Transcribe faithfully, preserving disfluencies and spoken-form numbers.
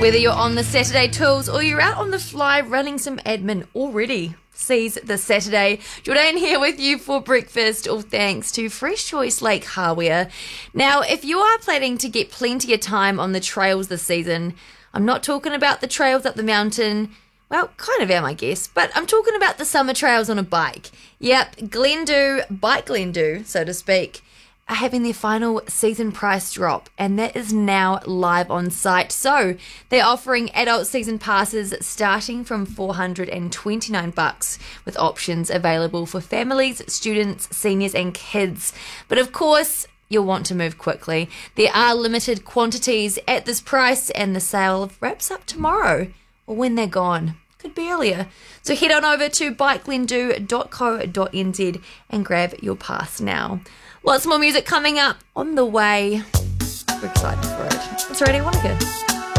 Whether you're on the Saturday tools or you're out on the fly running some admin already, seize the Saturday. Jordan here with you for breakfast, all thanks to Fresh Choice Lake Hardware. Now, if you are planning to get plenty of time on the trails this season, I'm not talking about the trails up the mountain. Well, kind of am, I guess, but I'm talking about the summer trails on a bike. Yep, Glendhu, Bike Glendhu, so to speak, are having their final season price drop, and that is now live on site. So they're offering adult season passes starting from four hundred twenty-nine bucks, with options available for families, students, seniors, and kids. But of course, you'll want to move quickly. There are limited quantities at this price, and the sale wraps up tomorrow, or when they're gone. Could be earlier. So head on over to bike glendhu dot co dot n z and grab your pass now. Lots more music coming up on the way. We're excited for it. It's Radio Wanaka.